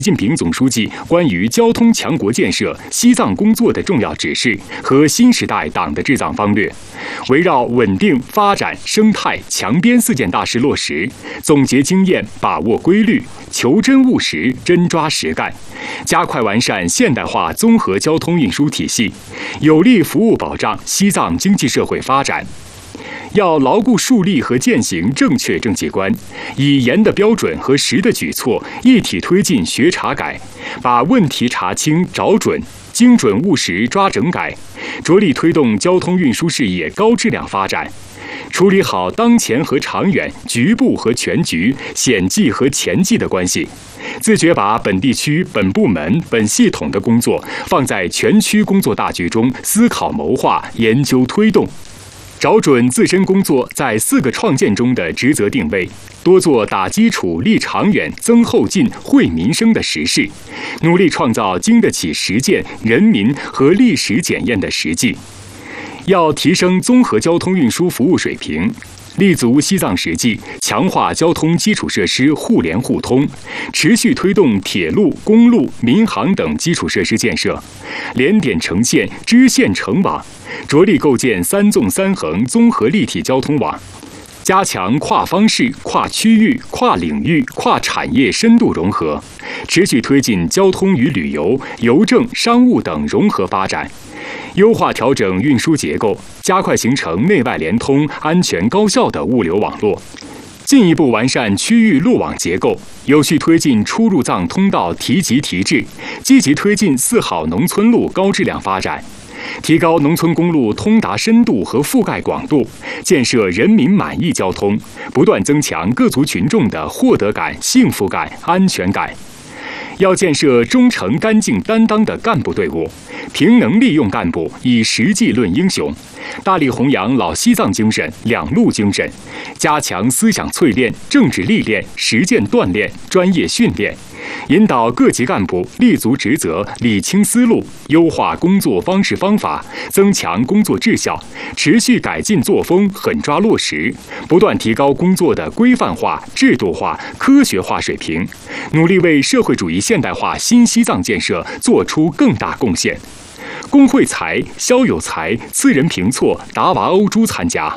习近平总书记关于交通强国建设西藏工作的重要指示和新时代党的治藏方略，围绕稳定发展、生态、强边4件大事落实，总结经验，把握规律，求真务实，真抓实干，加快完善现代化综合交通运输体系，有力服务保障西藏经济社会发展。要牢固树立和践行正确政绩观，以严的标准和实的举措一体推进学查改，把问题查清找准，精准务实抓整改，着力推动交通运输事业高质量发展，处理好当前和长远、局部和全局、险际和前际的关系，自觉把本地区、本部门、本系统的工作放在全区工作大局中思考谋划、研究推动。找准自身工作在4个创建中的职责定位，多做打基础、立长远、增后进、惠民生的实事，努力创造经得起实践、人民和历史检验的实际。要提升综合交通运输服务水平，立足西藏实际，强化交通基础设施互联互通，持续推动铁路、公路、民航等基础设施建设，连点成线、支线成网，着力构建3纵3横综合立体交通网，加强跨方式、跨区域、跨领域、跨产业深度融合，持续推进交通与旅游、邮政、商务等融合发展，优化调整运输结构，加快形成内外联通、安全高效的物流网络，进一步完善区域路网结构，有序推进出入藏通道提级提质，积极推进4号农村路高质量发展，提高农村公路通达深度和覆盖广度，建设人民满意交通，不断增强各族群众的获得感、幸福感、安全感。要建设忠诚、干净、担当的干部队伍，凭能力用干部，以实际论英雄，大力弘扬老西藏精神、两路精神，加强思想淬炼、政治历练、实践锻炼、专业训练，引导各级干部立足职责、理清思路，优化工作方式方法，增强工作质效，持续改进作风，狠抓落实，不断提高工作的规范化、制度化、科学化水平，努力为社会主义现代化新西藏建设做出更大贡献。龚慧才、肖有才、次仁平措、达娃欧珠参加。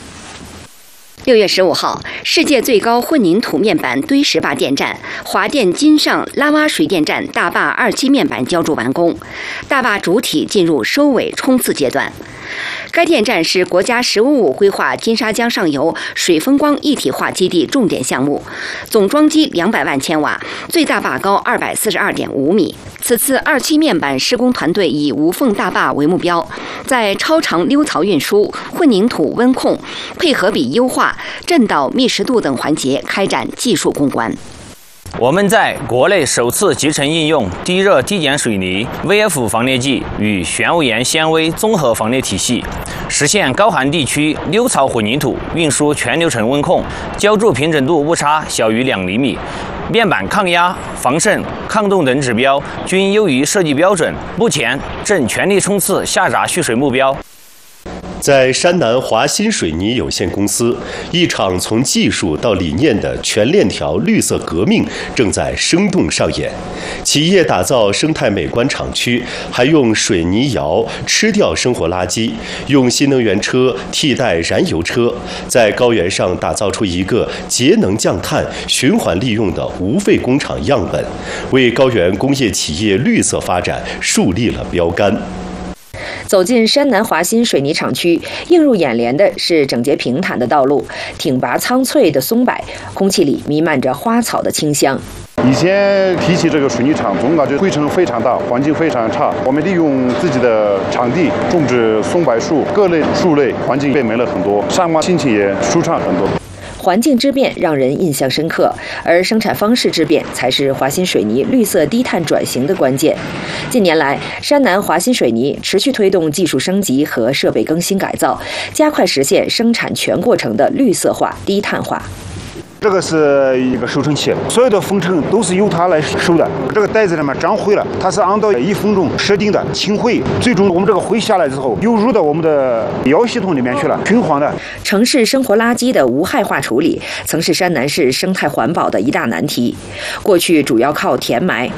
6月15号，世界最高混凝土面板堆石坝电站华电金上拉洼水电站大坝2期面板浇筑完工，大坝主体进入收尾冲刺阶段。该电站是国家“十五五”规划金沙江上游水风光一体化基地重点项目，总装机200万千瓦，最大坝高242.5米。此次2期面板施工团队以无缝大坝为目标，在超长溜槽运输、混凝土温控、配合比优化、振导密实度等环节开展技术攻关。 我们在国内首次集成应用低热低碱水泥 VF 防裂剂与玄武岩纤维综合防裂体系，实现高寒地区溜槽混凝土运输全流程温控，浇筑平整度误差小于2厘米，面板抗压、防渗、抗冻等指标均优于设计标准，目前正全力冲刺下闸蓄水目标。 在山南华新水泥有限公司，一场从技术到理念的全链条绿色革命正在生动上演。企业打造生态美观厂区，还用水泥窑吃掉生活垃圾，用新能源车替代燃油车，在高原上打造出一个节能降碳、循环利用的无废工厂样本，为高原工业企业绿色发展树立了标杆。 走进山南华新水泥厂区，映入眼帘的是整洁平坦的道路，挺拔苍翠的松柏，空气里弥漫着花草的清香。 以前提起这个水泥厂，总感觉灰尘非常大，环境非常差。我们利用自己的场地种植松柏树，各类树类，环境变美了很多，上班心情也舒畅很多。 环境之变让人印象深刻，而生产方式之变才是华新水泥绿色低碳转型的关键。近年来，山南华新水泥持续推动技术升级和设备更新改造，加快实现生产全过程的绿色化、低碳化。 这个是一个收成器，所有的风尘都是由它来收的。这个袋子里面长灰了，它是按照1分钟设定的清灰，最终我们这个灰下来之后，又入到我们的窑系统里面去了，均衡的。 城市生活垃圾的无害化处理，曾是山南市生态环保的一大难题。过去主要靠填埋，